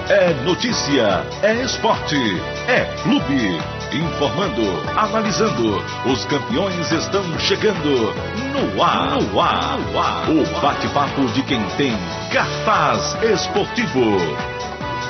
É notícia, é esporte, é clube. Informando, analisando, os campeões estão chegando no ar. O bate-papo de quem tem cartaz esportivo.